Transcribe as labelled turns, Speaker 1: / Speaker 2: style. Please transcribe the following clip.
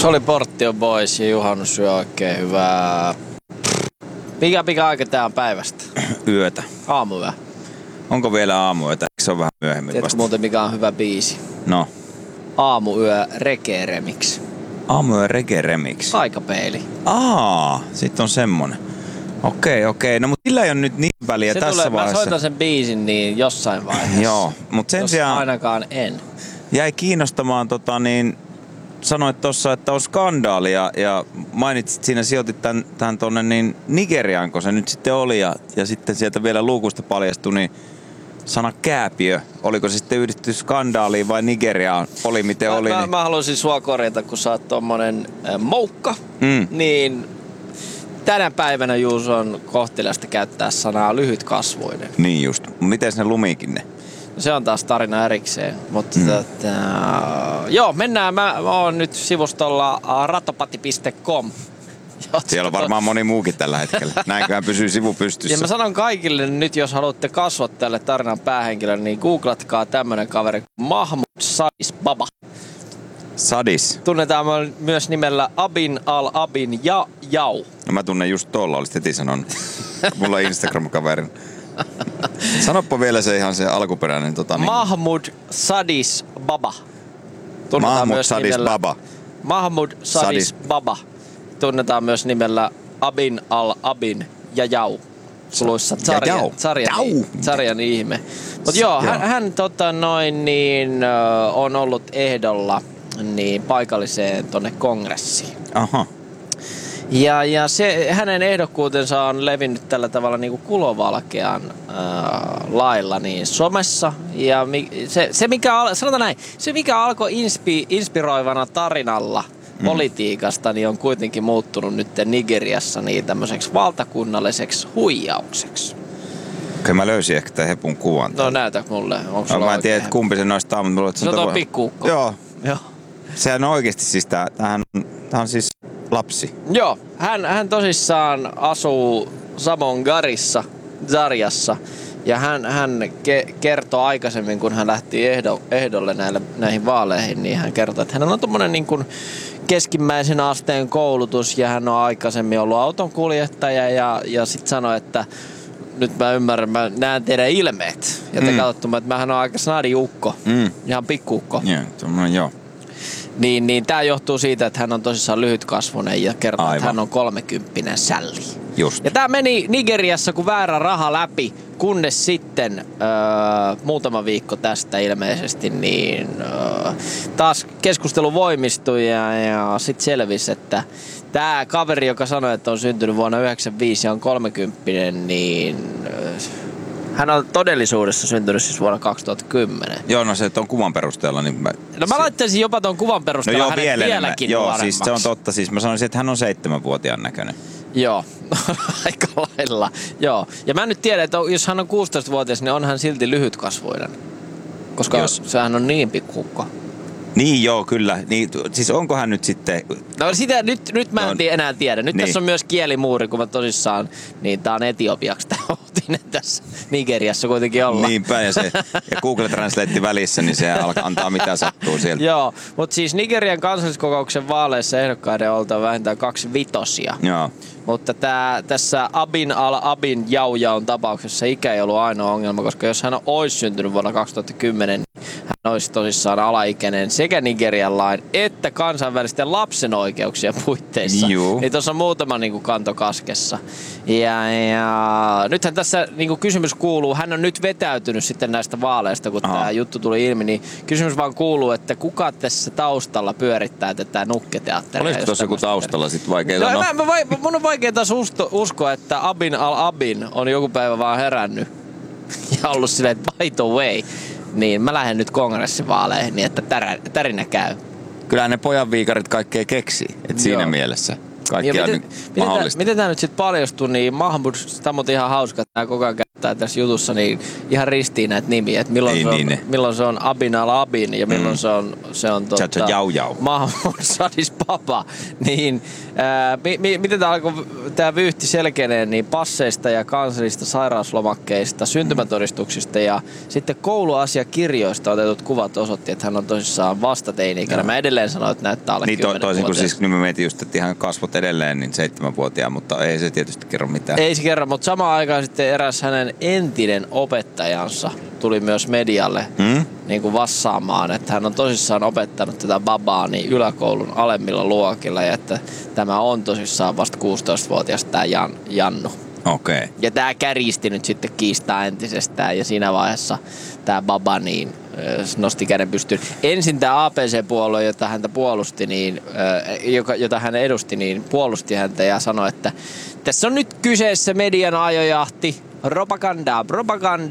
Speaker 1: Se oli Porttio Boys ja juhannusyö oikein hyvää. Mikä aika tää on päivästä?
Speaker 2: Yötä.
Speaker 1: Aamuyö.
Speaker 2: Onko vielä aamuyötä? Eikö se on vähän myöhemmin
Speaker 1: Tiedätkö
Speaker 2: vasta?
Speaker 1: muuten mikä on hyvä biisi?
Speaker 2: No.
Speaker 1: Aamuyö Reggae Remix.
Speaker 2: Aamuyö Reggae Remix.
Speaker 1: Aikapeili.
Speaker 2: Sit on semmonen. Okei. No mut sillä ei ole nyt niin väliä
Speaker 1: Se
Speaker 2: tässä
Speaker 1: tulee,
Speaker 2: vaiheessa.
Speaker 1: mä soitan sen biisin niin jossain vaiheessa.
Speaker 2: Joo, mut sen sijaan
Speaker 1: ainakaan en.
Speaker 2: jäi kiinnostamaan sanoit tossa, että on skandaali ja mainitsit siinä, sijoitit tän tonne niin Nigeriaan, kun se nyt sitten oli ja sitten sieltä vielä luukusta paljastui, niin sana kääpiö. Oliko se sitten yhdistetty skandaaliin vai Nigeriaan? Oli miten oli.
Speaker 1: Mä haluaisin sua korjata, kun sä oot tommonen moukka, niin tänä päivänä Juuso on kohteliasta käyttää sanaa lyhytkasvuinen.
Speaker 2: Niin just. Miten ne lumikin ne?
Speaker 1: Se on taas tarina erikseen, mutta joo, mennään. Mä oon nyt sivustolla ratopati.com.
Speaker 2: Siellä on varmaan moni muukin tällä hetkellä. Näinköhän pysyy sivu pystyssä.
Speaker 1: Ja mä sanon kaikille nyt, jos haluatte kasvaa tälle tarinan päähenkilölle, niin googlatkaa tämmönen kaveri kuin Mahmoud Sadis Baba.
Speaker 2: Sadis.
Speaker 1: Tunnetaan myös nimellä Abin al-Abin ja Jau.
Speaker 2: No mä tunnen just tuolla, olisit heti sanonut. Mulla on Instagram-kaveri. Sanoppa vielä se ihan se alkuperäinen
Speaker 1: Mahmoud Sadis Baba.
Speaker 2: Mahmoud Sadis Baba.
Speaker 1: Mahmoud Sadis Baba. Tunnetaan myös nimellä Abin al-Abin ja Jau. Suluissa sarjan ihme. Mutta joo, hän on ollut ehdolla niin paikalliseen tonne kongressiin.
Speaker 2: Aha.
Speaker 1: Ja hänen ehdokkuutensa on levinnyt tällä tavalla niin kuin kulovalkean lailla niin somessa. Ja se mikä alkoi inspiroivana tarinalla politiikasta, niin on kuitenkin muuttunut nyt Nigeriassa niin tämmöiseksi valtakunnalliseksi huijaukseksi.
Speaker 2: Okei, mä löysin ehkä tämän hepun kuvan.
Speaker 1: No näytä mulle.
Speaker 2: Mä en tiedä, kumpi se noista on, mutta
Speaker 1: se on tuo pikkuukko.
Speaker 2: Joo. Sehän on oikeesti siis tää on siis lapsi. Joo,
Speaker 1: hän tosissaan asuu Samongarissa, Zariassa. Ja hän kertoo aikaisemmin, kun hän lähti ehdolle näihin vaaleihin, niin hän kertoi, että hänellä on tommonen niin kuin keskimmäisen asteen koulutus ja hän on aikaisemmin ollut autonkuljettaja ja sit sanoi, että nyt mä ymmärrän, mä näen teidän ilmeet. Ja te katsotte, että mähän on aika snadiukko, ihan pikkuukko.
Speaker 2: Joo.
Speaker 1: Niin tää johtuu siitä, että hän on tosissaan lyhytkasvunen ja kertoo, että hän on 30 sälli.
Speaker 2: Just.
Speaker 1: Ja tää meni Nigeriassa kuin väärä raha läpi, kunnes sitten muutama viikko tästä ilmeisesti niin taas keskustelu voimistui ja sit selvisi, että tää kaveri, joka sanoi, että on syntynyt vuonna 1995 ja on 30, niin hän on todellisuudessa syntynyt siis vuonna 2010.
Speaker 2: Joo, no se on kuvan perusteella. Niin mä
Speaker 1: laittaisin jopa ton kuvan perusteella hänet vieläkin nuoremmaksi.
Speaker 2: Siis se on totta. Siis mä sanoisin, että hän on 7-vuotiaan näköinen.
Speaker 1: Joo, aika lailla. Joo. Ja mä nyt tiedän, että jos hän on 16-vuotias, niin on hän silti lyhytkasvuinen. Koska sehän on niin pikkukko.
Speaker 2: Niin joo, kyllä. Niin, siis onko hän nyt sitten...
Speaker 1: No sitä nyt mä en enää tiedä. Nyt tässä on myös kielimuuri, kun mä tosissaan, niin tää on etiopiaksi tää uutinen tässä Nigeriassa kuitenkin olla.
Speaker 2: Niinpä, ja Google Translate välissä, niin se antaa mitä sattuu sieltä.
Speaker 1: Joo, mutta siis Nigerian kansalliskokouksen vaaleissa ehdokkaiden on oltava vähintään 2 vitosia.
Speaker 2: Joo.
Speaker 1: Mutta tässä Abin al-Abin Jau-Jaun tapauksessa ikä ei ollut ainoa ongelma, koska jos hän olisi syntynyt vuonna 2010, niin hän olisi tosissaan alaikäinen sekä Nigerian lain että kansainvälisten lapsen oikeuksien puitteissa. Niin tuossa on muutama niin kuin kanto kaskessa. Ja nythän tässä niin kuin kysymys kuuluu, hän on nyt vetäytynyt sitten näistä vaaleista, kun tämä juttu tuli ilmi, niin kysymys vaan kuuluu, että kuka tässä taustalla pyörittää tätä nukketeatteria.
Speaker 2: Olisiko tuossa joku taustalla sitten vaikeita?
Speaker 1: Mun on vaikea taas uskoa, että Abin al-Abin on joku päivä vaan herännyt ja ollut silleen, että by the way, niin mä lähden nyt kongressivaaleihin niin, että tärinä käy.
Speaker 2: Kyllä ne pojanviikarit kaikkea keksii, että siinä mielessä kaikki on mahdollista.
Speaker 1: Miten tää nyt sit paljastui, niin Mahmoud, tämä on ihan hauska, että tää koko ajan sekoittaa tässä jutussa niin ihan ristiin näitä nimiä, että milloin se on Abin al-Abin ja milloin se on
Speaker 2: Chacha Jau Jau.
Speaker 1: Mahmoud Sadis Papa. Niin, miten tämä vyyhti selkenee niin passeista ja kansallisista sairauslomakkeista, syntymätodistuksista ja sitten kouluasiakirjoista otetut kuvat osoitti, että hän on tosissaan vasta teini-ikäinen. Mä edelleen sanoin, että näyttää alle 10
Speaker 2: toisin kuin siis, niin mä mietin just, että ihan kasvot edelleen niin 7-vuotiaan, mutta ei se tietysti kerro mitään.
Speaker 1: Ei se kerro, mutta samaan aikaan sitten eräs hänen entinen opettajansa tuli myös medialle niin kuin vassaamaan, että hän on tosissaan opettanut tätä babaa niin yläkoulun alemmilla luokilla ja että tämä on tosissaan vasta 16-vuotias tämä Jannu.
Speaker 2: Okei. Okay.
Speaker 1: Ja tämä kärjisti nyt sitten kiistaa entisestään ja siinä vaiheessa tämä baba niin nosti käden pystyyn. Ensin tämä APC-puolue, jota häntä puolusti, niin, jota hän edusti, niin puolusti häntä ja sanoi, että tässä on nyt kyseessä median ajojahti, propaganda,